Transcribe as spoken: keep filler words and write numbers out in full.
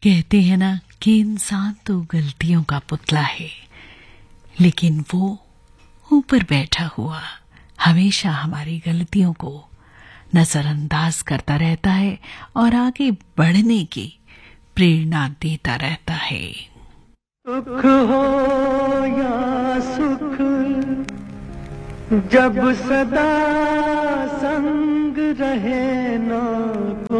कहते हैं ना कि इंसान तो गलतियों का पुतला है, लेकिन वो ऊपर बैठा हुआ हमेशा हमारी गलतियों को नजरअंदाज करता रहता है और आगे बढ़ने की प्रेरणा देता रहता है। सुख हो या सुख जब सदा संग रहे ना